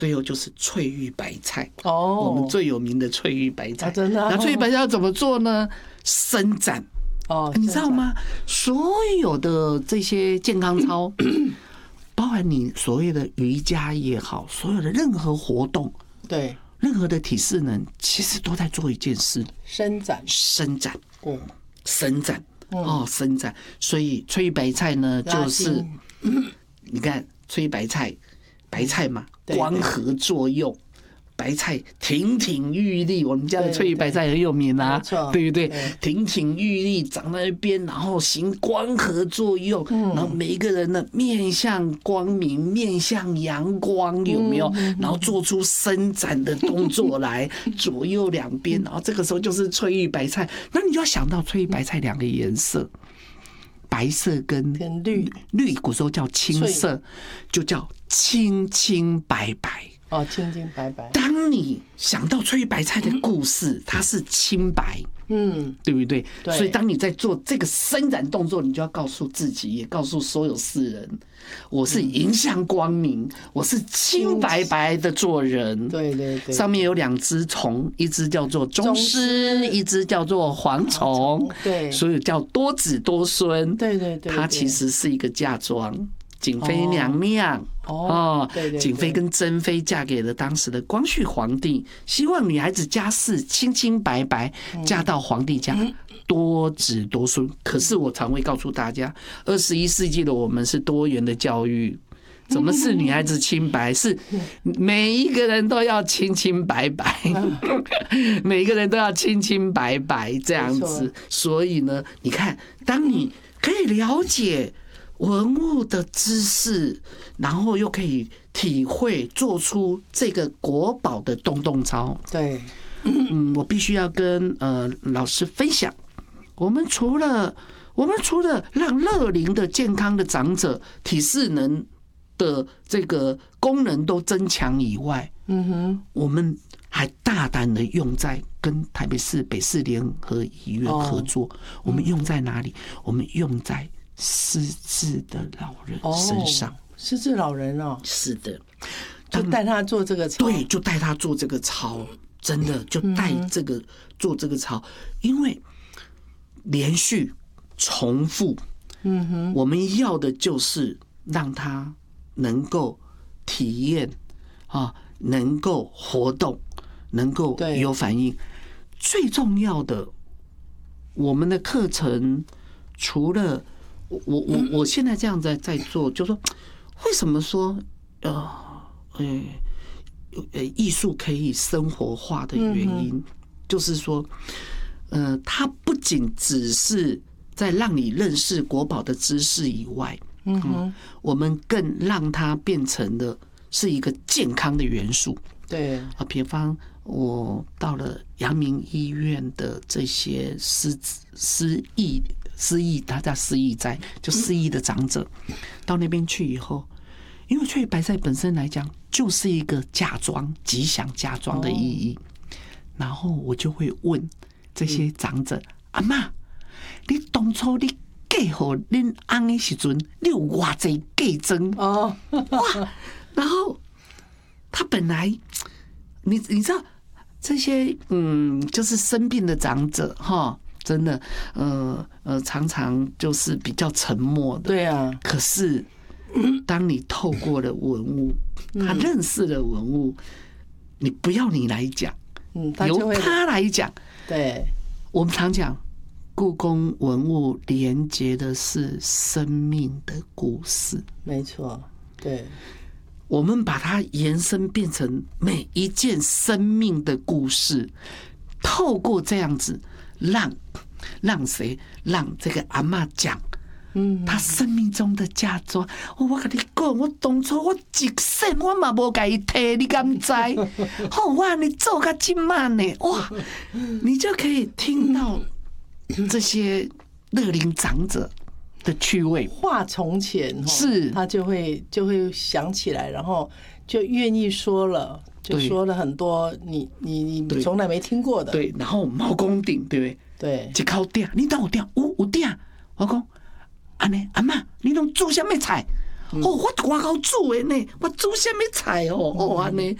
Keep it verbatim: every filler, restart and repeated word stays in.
对哦，就是翠玉白菜哦， 我们最有名的翠玉白菜， 啊、真的、啊。 那翠玉白菜要怎么做呢？伸展哦， 你知道吗？所有的这些健康操，包含你所谓的瑜伽也好，所有的任何活动， 对， 任何的体适能，其实都在做一件事： 伸展， 伸展， 哦， 伸展，哦，伸展。所以翠玉白菜呢，就是你看翠玉白菜。白菜嘛，光合作用，白菜亭亭玉立，我们家的翠玉白菜很有名啊，对不对？亭亭玉立长在那边，然后行光合作用，然后每一个人呢面向光明，面向阳光，有没有？然后做出伸展的动作来，左右两边，然后这个时候就是翠玉白菜，那你就要想到翠玉白菜两个颜色。白色跟绿，绿古时候叫青色，就叫清清白白。 哦，清清白白。 当你想到翠玉白菜的故事，它是清白，嗯，对不对？对。所以当你在做这个伸展动作，你就要告诉自己，也告诉所有世人，我是迎向光明，我是清白白的做人。 对对对。 上面有两只虫，一只叫做宗师，一只叫做蝗虫。对。所以叫多子多孙。 对对对。 它其实是一个嫁妆。景妃娘娘哦，景妃跟珍妃嫁给了当时的光绪皇帝，希望女孩子家世清清白白，嫁到皇帝家多子多孙。可是我常会告诉大家，二十一世纪的我们是多元的教育。怎么是女孩子清白？是每一个人都要清清白白，每一个人都要清清白白这样子。所以呢，你看，当你可以了解文物的知识，然后又可以体会做出这个国宝的动动操。 对， 嗯，我必须要跟呃老师分享，我们除了我们除了让乐龄的健康的长者体适能的这个功能都增强以外，嗯哼，我们还大胆的用在跟台北市北市联合医院合作。我们用在哪里？我们用在失智的老人身上。哦， 失智老人哦， 是的， 就带他做这个操。 对，就带他做这个操，真的就带这个做这个操，因为连续重复，嗯哼，我们要的就是让他能够体验啊，能够活动，能够有反应。最重要的，我们的课程除了我我我现在这样在在做，就是说，为什么说呃呃呃艺术可以生活化的原因，就是说，呃，它不仅只是在让你认识国宝的知识以外，嗯，我们更让它变成的是一个健康的元素。 对啊，比方我到了阳明医院的这些失失忆。失忆，他叫失忆灾，就失忆的长者，到那边去以后，因为翠玉白菜本身来讲就是一个嫁妆，吉祥嫁妆的意义。然后我就会问这些长者：“阿嬷，你当初你嫁给恁翁的时阵，你有偌济嫁妆？”哦，哇！然后他本来，你你知道这些嗯，就是生病的长者哈。真的，呃呃，常常就是比较沉默的。 对啊。 可是，当你透过了文物，他认识了文物，你不要你来讲，嗯，由他来讲。 对， 我们常讲，故宫文物连接的是生命的故事。 没错，对。 我们把它延伸变成每一件生命的故事，透过这样子。让让谁让这个阿嬷讲，嗯，他生命中的嫁妆。我我跟你讲，我当初我一生我嘛无甲伊摕，你敢知？好，哇，你做个这慢呢，哇，你就可以听到这些乐龄长者的趣味。 话从前是， 他就会就会想起来，然后就愿意说了。就说了很多你你你从来没听过的。 对，然后毛公鼎，对不对？ 对， 一口鼎，你当有鼎，有有鼎。我讲，安尼阿嬷，你拢煮什么菜？ 哦，我外口煮的呢，我煮什么菜哦？哦安尼，